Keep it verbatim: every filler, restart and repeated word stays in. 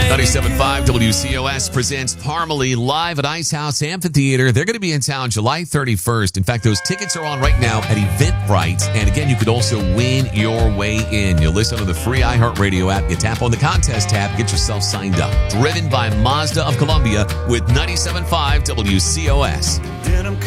ninety-seven point five W C O S presents Parmalee live at Ice House Amphitheater. They're going to be in town July thirty-first. In fact, those tickets are on right now at Eventbrite. And again, you could also win your way in. You'll listen to the free iHeartRadio app. You tap on the contest tab, get yourself signed up. Driven by Mazda of Columbia with ninety-seven point five W C O S.